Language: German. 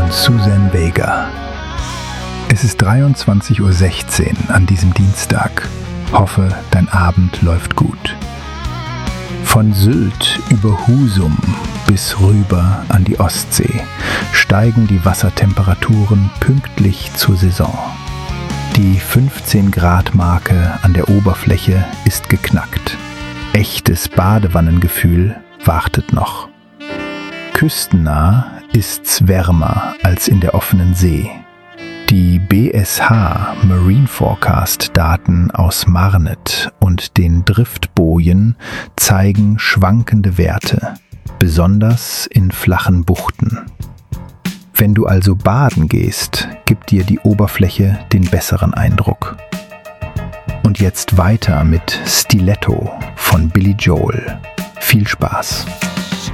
von Suzanne Vega. Es ist 23:16 Uhr an diesem Dienstag. Hoffe, dein Abend läuft gut. Von Sylt über Husum bis rüber an die Ostsee steigen die Wassertemperaturen pünktlich zur Saison. Die 15-Grad-Marke an der Oberfläche ist geknackt. Echtes Badewannengefühl wartet noch. Küstennah ist's wärmer als in der offenen See. Die BSH Marine Forecast Daten aus Marnet und den Driftbojen zeigen schwankende Werte, besonders in flachen Buchten. Wenn du also baden gehst, gibt dir die Oberfläche den besseren Eindruck. Und jetzt weiter mit Stiletto von Billy Joel. Viel Spaß!